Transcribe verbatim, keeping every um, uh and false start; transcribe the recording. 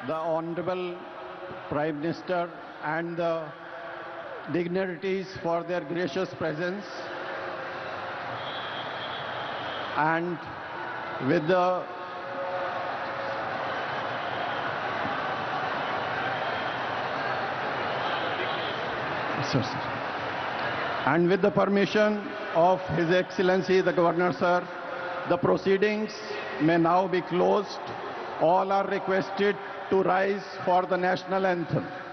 the Honorable Prime Minister and the dignitaries for their gracious presence, and with the Sir, sir. And with the permission of His Excellency the Governor, sir, the proceedings may now be closed. All are requested to rise for the national anthem.